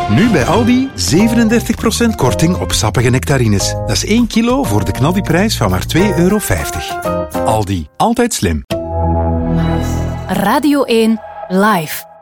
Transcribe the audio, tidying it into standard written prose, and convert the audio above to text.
Nu bij Aldi 37% korting op sappige nectarines. Dat is 1 kilo voor de knaldiprijs van maar €2,50. Aldi, altijd slim. Radio 1 Live.